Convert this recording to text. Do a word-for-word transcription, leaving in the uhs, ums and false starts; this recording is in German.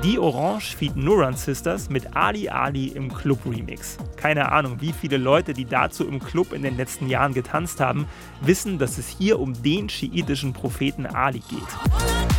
Die Orange feat. Nuran Sisters mit Ali Ali im Club-Remix. Keine Ahnung, wie viele Leute, die dazu im Club in den letzten Jahren getanzt haben, wissen, dass es hier um den schiitischen Propheten Ali geht.